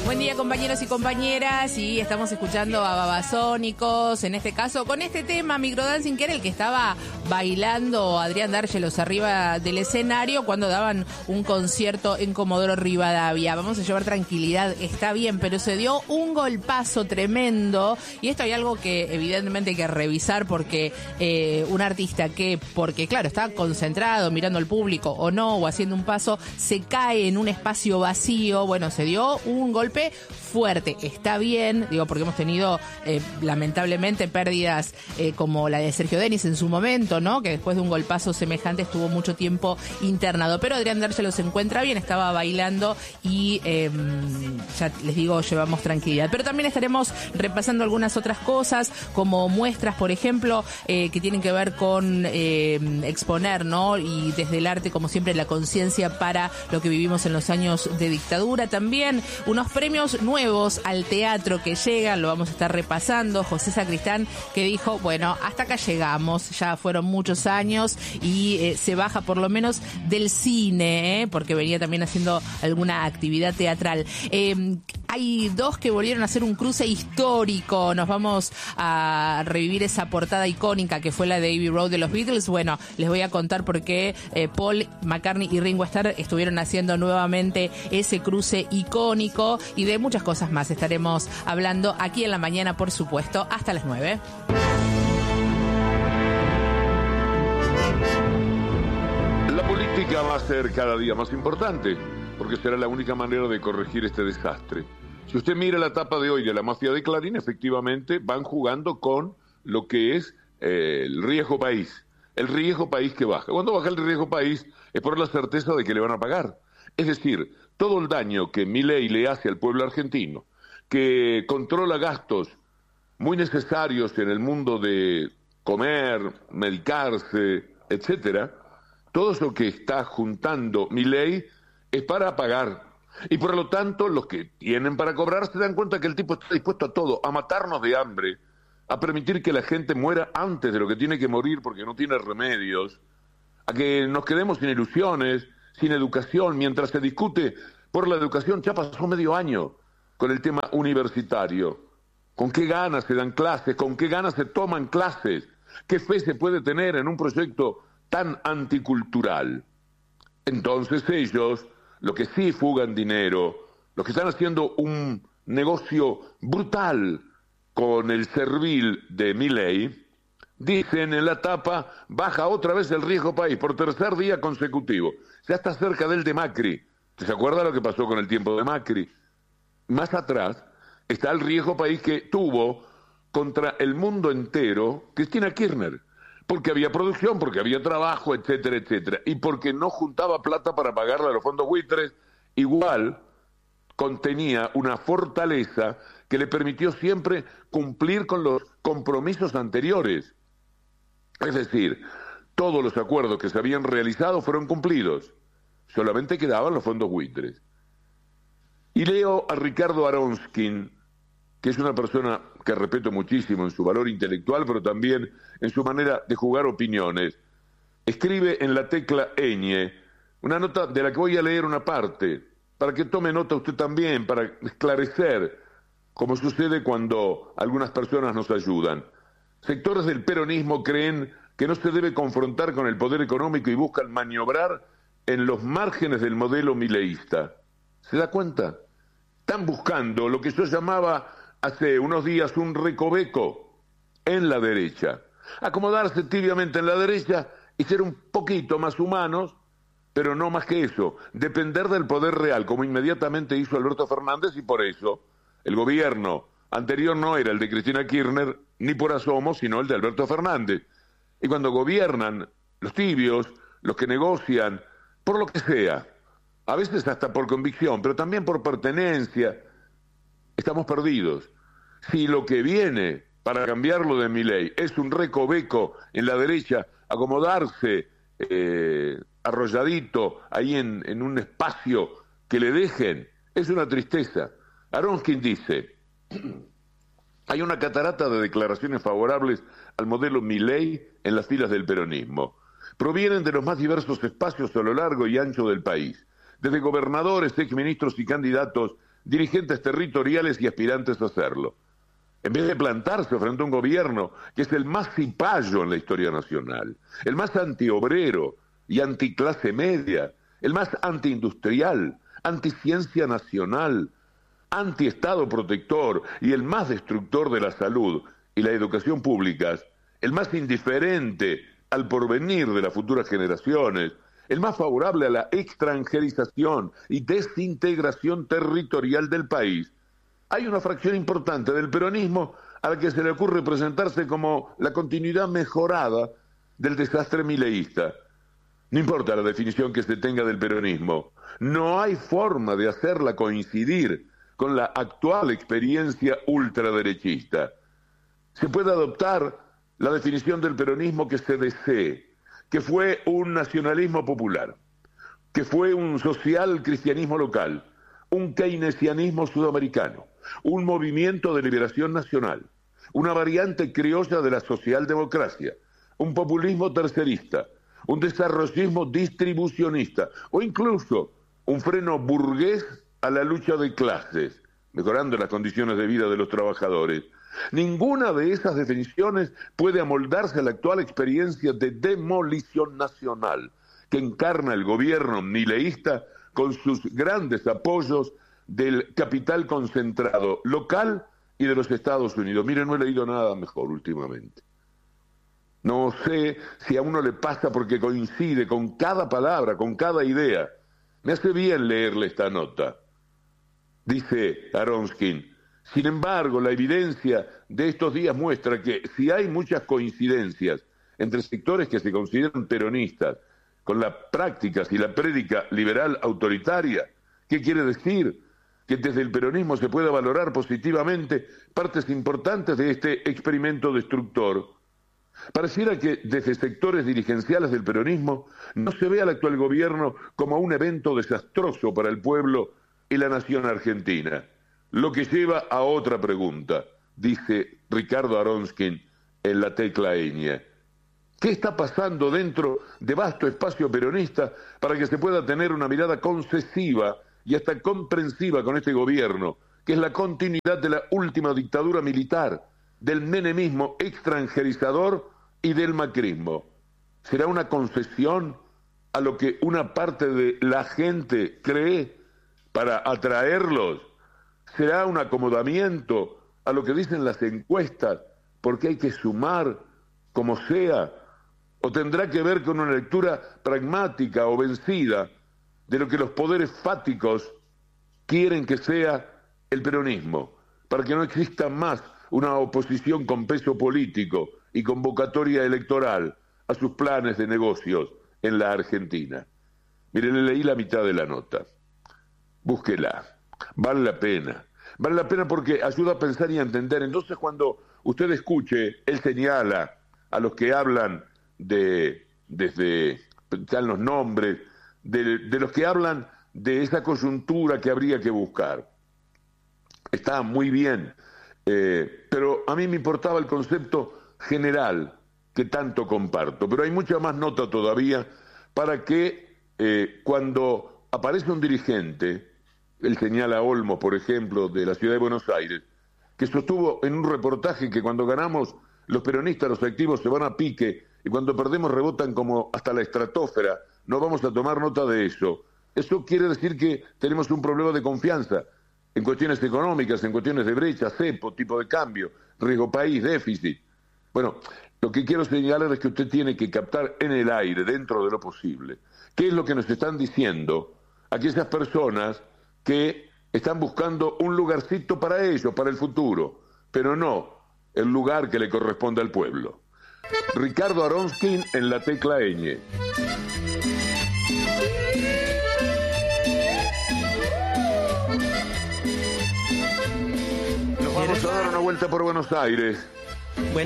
Buen día, compañeros y compañeras, y estamos escuchando a Babasónicos, en este caso, con este tema, Microdancing, que era el que estaba bailando Adrián Dárgelos arriba del escenario cuando daban un concierto en Comodoro Rivadavia. Vamos a llevar tranquilidad, está bien, pero se dio un golpazo tremendo, y esto hay algo que evidentemente hay que revisar, porque un artista que, porque claro, está concentrado mirando al público o no, o haciendo un paso, se cae en un espacio vacío, bueno, se dio un golpe fuerte. Está bien, digo, porque hemos tenido lamentablemente pérdidas como la de Sergio Denis en su momento, ¿no? Que después de un golpazo semejante estuvo mucho tiempo internado. Pero Adrián Dárgelos se encuentra bien, estaba bailando y ya les digo, llevamos tranquilidad. Pero también estaremos repasando algunas otras cosas, como muestras, por ejemplo, que tienen que ver con exponer, ¿no? Y desde el arte, como siempre, la conciencia para lo que vivimos en los años de dictadura. También unos premios nuevos al teatro que llegan, lo vamos a estar repasando. José Sacristán, que dijo, bueno, hasta acá llegamos, ya fueron muchos años y se baja por lo menos del cine, porque venía también haciendo alguna actividad teatral. Hay dos que volvieron a hacer un cruce histórico. Nos vamos a revivir esa portada icónica que fue la de Abbey Road de los Beatles. Bueno, les voy a contar por qué Paul McCartney y Ringo Starr estuvieron haciendo nuevamente ese cruce icónico, y de muchas cosas más estaremos hablando aquí en la mañana, por supuesto, hasta las 9. La política va a ser cada día más importante, porque será la única manera de corregir este desastre. Si usted mira la etapa de hoy de la mafia de Clarín, efectivamente van jugando con lo que es el riesgo país. El riesgo país que baja. Cuando baja el riesgo país es por la certeza de que le van a pagar. Es decir, todo el daño que Milei le hace al pueblo argentino, que controla gastos muy necesarios en el mundo de comer, medicarse, etcétera, todo eso que está juntando Milei es para pagar. Y por lo tanto, los que tienen para cobrar se dan cuenta que el tipo está dispuesto a todo, a matarnos de hambre, a permitir que la gente muera antes de lo que tiene que morir porque no tiene remedios, a que nos quedemos sin ilusiones, sin educación, mientras se discute por la educación. Ya pasó medio año con el tema universitario. ¿Con qué ganas se dan clases? ¿Con qué ganas se toman clases? ¿Qué fe se puede tener en un proyecto tan anticultural? Entonces ellos, los que sí fugan dinero, los que están haciendo un negocio brutal con el servil de Milei, dicen en la tapa, baja otra vez el riesgo país por tercer día consecutivo. Ya está cerca del de Macri. ¿Se acuerda lo que pasó con el tiempo de Macri? Más atrás está el riesgo país que tuvo contra el mundo entero Cristina Kirchner. Porque había producción, porque había trabajo, etcétera, etcétera. Y porque no juntaba plata para pagarle a los fondos buitres, igual contenía una fortaleza que le permitió siempre cumplir con los compromisos anteriores. Es decir, todos los acuerdos que se habían realizado fueron cumplidos. Solamente quedaban los fondos buitres. Y leo a Ricardo Aronskin, que es una persona que respeto muchísimo en su valor intelectual, pero también en su manera de jugar opiniones. Escribe en la tecla ñ una nota de la que voy a leer una parte, para que tome nota usted también, para esclarecer, como sucede cuando algunas personas nos ayudan. Sectores del peronismo creen que no se debe confrontar con el poder económico y buscan maniobrar en los márgenes del modelo mileísta. ¿Se da cuenta? Están buscando lo que yo llamaba hace unos días un recoveco en la derecha. Acomodarse tibiamente en la derecha y ser un poquito más humanos, pero no más que eso. Depender del poder real, como inmediatamente hizo Alberto Fernández, y por eso el gobierno anterior no era el de Cristina Kirchner, ni por asomo, sino el de Alberto Fernández. Y cuando gobiernan los tibios, los que negocian, por lo que sea, a veces hasta por convicción, pero también por pertenencia, estamos perdidos. Si lo que viene para cambiarlo de Milei es un recoveco en la derecha, acomodarse arrolladito ahí en un espacio que le dejen, es una tristeza. Aronskin dice, hay una catarata de declaraciones favorables al modelo Milei en las filas del peronismo. Provienen de los más diversos espacios a lo largo y ancho del país, desde gobernadores, exministros y candidatos dirigentes territoriales y aspirantes a hacerlo. En vez de plantarse frente a un gobierno que es el más cipayo en la historia nacional, el más antiobrero y anticlase media, el más antiindustrial, anticiencia nacional, antiestado protector y el más destructor de la salud y la educación públicas, el más indiferente al porvenir de las futuras generaciones, el más favorable a la extranjerización y desintegración territorial del país, hay una fracción importante del peronismo a la que se le ocurre presentarse como la continuidad mejorada del desastre mileísta. No importa la definición que se tenga del peronismo, no hay forma de hacerla coincidir con la actual experiencia ultraderechista. Se puede adoptar la definición del peronismo que se desee, que fue un nacionalismo popular, que fue un social cristianismo local, un keynesianismo sudamericano, un movimiento de liberación nacional, una variante criolla de la socialdemocracia, un populismo tercerista, un desarrollismo distribucionista o incluso un freno burgués a la lucha de clases, mejorando las condiciones de vida de los trabajadores. Ninguna de esas definiciones puede amoldarse a la actual experiencia de demolición nacional que encarna el gobierno mileísta con sus grandes apoyos del capital concentrado local y de los Estados Unidos. Miren, no he leído nada mejor últimamente. No sé si a uno le pasa porque coincide con cada palabra, con cada idea. Me hace bien leerle esta nota. Dice Aronskin: sin embargo, la evidencia de estos días muestra que si hay muchas coincidencias entre sectores que se consideran peronistas con las prácticas y la prédica liberal autoritaria, ¿qué quiere decir? Que desde el peronismo se pueda valorar positivamente partes importantes de este experimento destructor. Pareciera que desde sectores dirigenciales del peronismo no se ve al actual gobierno como un evento desastroso para el pueblo y la nación argentina. Lo que lleva a otra pregunta, dice Ricardo Aronskin en La Tecla Ñ. ¿Qué está pasando dentro de vasto espacio peronista para que se pueda tener una mirada concesiva y hasta comprensiva con este gobierno, que es la continuidad de la última dictadura militar, del menemismo extranjerizador y del macrismo? ¿Será una concesión a lo que una parte de la gente cree para atraerlos? ¿Será un acomodamiento a lo que dicen las encuestas porque hay que sumar como sea? ¿O tendrá que ver con una lectura pragmática o vencida de lo que los poderes fáticos quieren que sea el peronismo, para que no exista más una oposición con peso político y convocatoria electoral a sus planes de negocios en la Argentina? Mire, le leí la mitad de la nota. Búsquela. Vale la pena porque ayuda a pensar y a entender. Entonces, cuando usted escuche, él señala a los que hablan desde están los nombres, de los que hablan de esa coyuntura que habría que buscar. Está muy bien, pero a mí me importaba el concepto general que tanto comparto. Pero hay mucha más nota todavía para que cuando aparece un dirigente, él señala a Olmos, por ejemplo, de la ciudad de Buenos Aires, que sostuvo en un reportaje que cuando ganamos los peronistas, los activos se van a pique y cuando perdemos rebotan como hasta la estratosfera. No vamos a tomar nota de eso. Eso quiere decir que tenemos un problema de confianza en cuestiones económicas, en cuestiones de brecha, cepo, tipo de cambio, riesgo país, déficit. Bueno, lo que quiero señalar es que usted tiene que captar en el aire, dentro de lo posible, qué es lo que nos están diciendo aquellas personas que están buscando un lugarcito para ellos, para el futuro, pero no el lugar que le corresponde al pueblo. Ricardo Aronskin en La Tecla Ñ. Nos vamos a dar una vuelta por Buenos Aires.